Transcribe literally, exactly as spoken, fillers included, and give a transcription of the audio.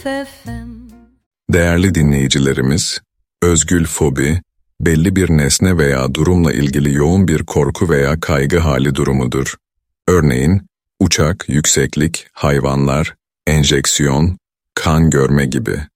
F M. Değerli dinleyicilerimiz, özgül fobi, belli bir nesne veya durumla ilgili yoğun bir korku veya kaygı hali durumudur. Örneğin, uçak, yükseklik, hayvanlar, enjeksiyon, kan görme gibi.